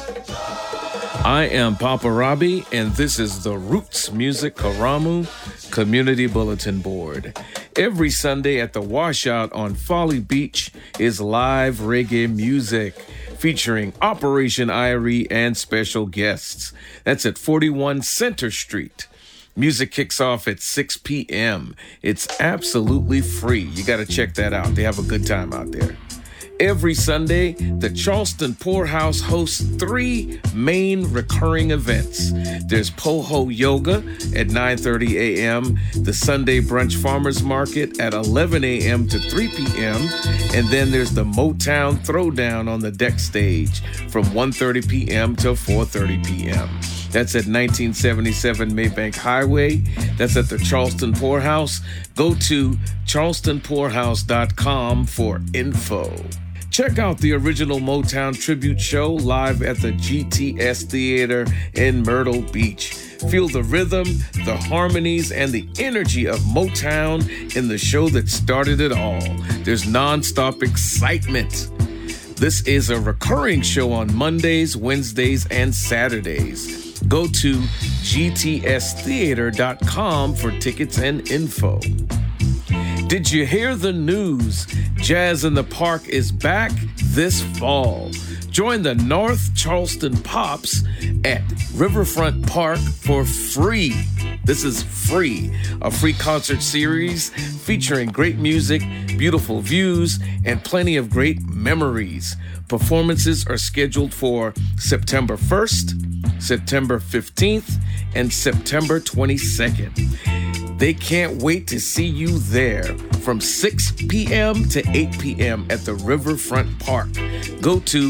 I am Papa Robbie, and this is the Roots Music Karamu Community Bulletin Board. Every Sunday at the Washout on Folly Beach is live reggae music featuring Operation Irie and special guests. That's at 41 Center Street. Music kicks off at 6 p.m. It's absolutely free. You got to check that out. They have a good time out there. Every Sunday, the Charleston Poorhouse hosts 3 main recurring events. There's Poho Yoga at 9:30 a.m., the Sunday Brunch Farmers Market at 11 a.m. to 3 p.m., and then there's the Motown Throwdown on the deck stage from 1:30 p.m. till 4:30 p.m. That's at 1977 Maybank Highway. That's at the Charleston Poorhouse. Go to charlestonpoorhouse.com for info. Check out the original Motown tribute show live at the GTS Theater in Myrtle Beach. Feel the rhythm, the harmonies, and the energy of Motown in the show that started it all. There's nonstop excitement. This is a recurring show on Mondays, Wednesdays, and Saturdays. Go to gtstheater.com for tickets and info. Did you hear the news? Jazz in the Park is back this fall. Join the North Charleston Pops at Riverfront Park for free. This is free. A free concert series featuring great music, beautiful views, and plenty of great memories. Performances are scheduled for September 1st, September 15th, and September 22nd. They can't wait to see you there from 6 p.m. to 8 p.m. at the Riverfront Park. Go to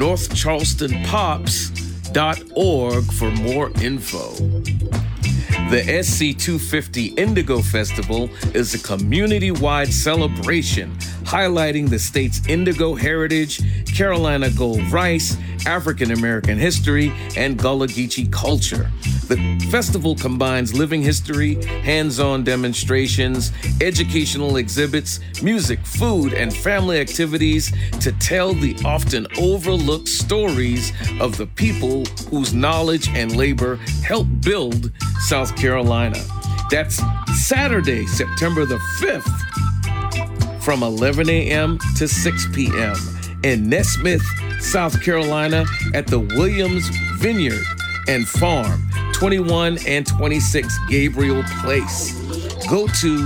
northcharlestonpops.org for more info. The SC250 Indigo Festival is a community-wide celebration highlighting the state's indigo heritage, Carolina gold rice, African American history, and Gullah Geechee culture. The festival combines living history, hands-on demonstrations, educational exhibits, music, food, and family activities to tell the often overlooked stories of the people whose knowledge and labor helped build South Carolina. That's Saturday, September the 5th, from 11 a.m. to 6 p.m. in Nesmith, South Carolina at the Williams Vineyard and Farm, 21 and 26 Gabriel Place. Go to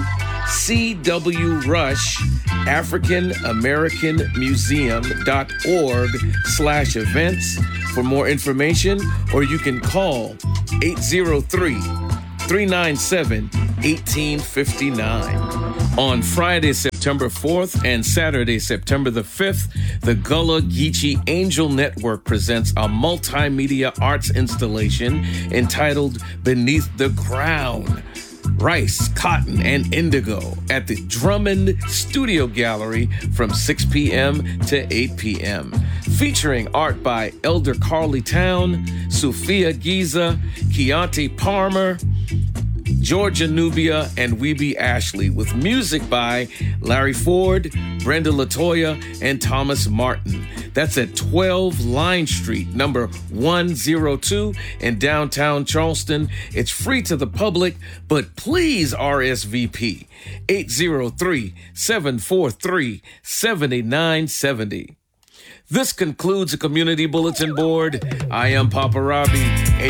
cwrush-africanamericanmuseum.org/events for more information, or you can call 803-397-1859. On Friday, September 4th and Saturday, September the 5th, the Gullah Geechee Angel Network presents a multimedia arts installation entitled Beneath the Crown, Rice, Cotton, and Indigo at the Drummond Studio Gallery from 6 p.m. to 8 p.m. Featuring art by Elder Carly Town, Sophia Giza, Keontae Palmer, Georgia Nubia, and Weeby Ashley, with music by Larry Ford, Brenda Latoya, and Thomas Martin. That's at 12 Line Street, number 102 in downtown Charleston. It's free to the public, but please RSVP 803-743-7970. This concludes the Community Bulletin Board. I am Papa Robbie.